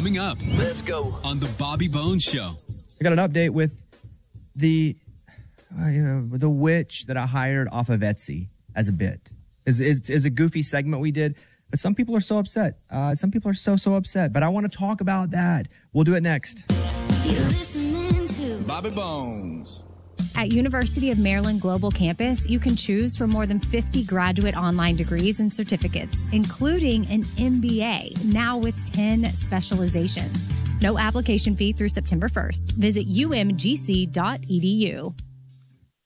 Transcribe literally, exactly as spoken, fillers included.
Coming up. Let's go. On the Bobby Bones Show. I got an update with the uh, the witch that I hired off of Etsy as a bit. Is is is a goofy segment we did, but some people are so upset. Uh, some people are so so upset. But I want to talk about that. We'll do it next. You're listening to Bobby Bones. At University of Maryland Global Campus, you can choose from more than fifty graduate online degrees and certificates, including an M B A, now with ten specializations. No application fee through September first. Visit U M G C dot E D U.